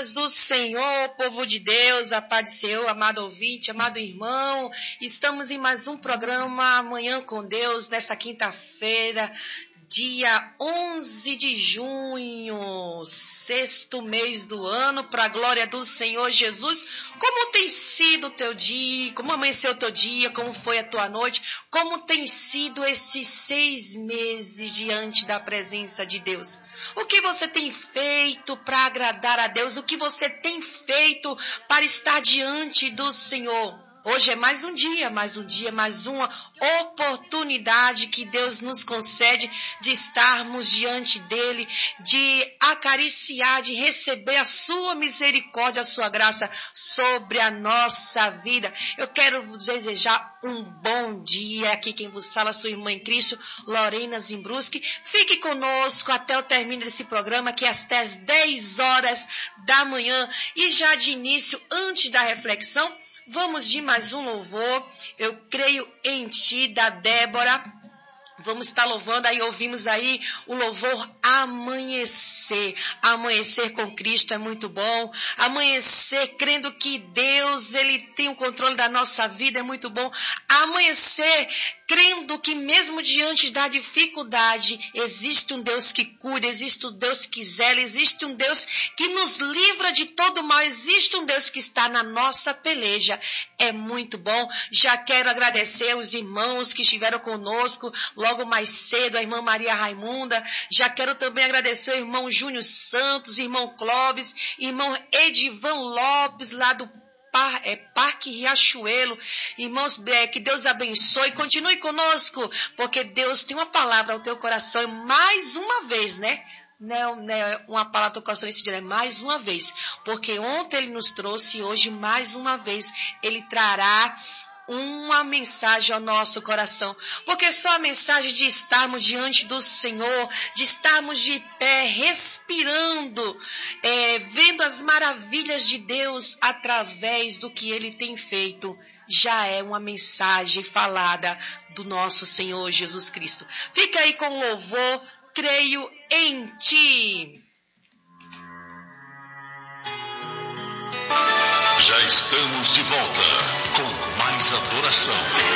paz do Senhor, povo de Deus, a paz do Senhor, amado ouvinte, amado irmão. Estamos em mais um programa Amanhã com Deus, nessa quinta-feira, dia 11 de junho, sexto mês do ano, para a glória do Senhor Jesus. Como tem sido o teu dia? Como amanheceu o teu dia? Como foi a tua noite? Como tem sido esses 6 meses diante da presença de Deus? O que você tem feito para agradar a Deus? O que você tem feito para estar diante do Senhor? Hoje é mais um dia, mais uma oportunidade que Deus nos concede de estarmos diante dEle, de acariciar, de receber a sua misericórdia, a sua graça sobre a nossa vida. Eu quero vos desejar um bom dia. Aqui quem vos fala, sua irmã em Cristo, Lorena Zimbruski. Fique conosco até o término desse programa, que é até às 10 horas da manhã. E já de início, antes da reflexão, vamos de mais um louvor. Eu creio em ti, da Débora. Vamos estar louvando, aí ouvimos aí o louvor Amanhecer. Amanhecer com Cristo é muito bom. Amanhecer crendo que Deus, Ele tem o controle da nossa vida, é muito bom. Amanhecer crendo que mesmo diante da dificuldade, existe um Deus que cura, existe um Deus que zela, existe um Deus que nos livra de todo mal, existe um Deus que está na nossa peleja. É muito bom. Já quero agradecer os irmãos que estiveram conosco logo mais cedo, a irmã Maria Raimunda. Já quero também agradecer o irmão Júnior Santos, irmão Clóvis, irmão Edivan Lopes, lá do Parque Riachuelo. Irmãos, que Deus abençoe, continue conosco, porque Deus tem uma palavra ao teu coração, e mais uma vez, né? Não, uma palavra do coração nesse dia, mais uma vez, porque ontem Ele nos trouxe e hoje mais uma vez Ele trará uma mensagem ao nosso coração, porque só a mensagem de estarmos diante do Senhor, de estarmos de pé, respirando, vendo as maravilhas de Deus através do que Ele tem feito, já é uma mensagem falada do nosso Senhor Jesus Cristo. Fica aí com o louvor, creio em ti. Já estamos de volta com mais adoração.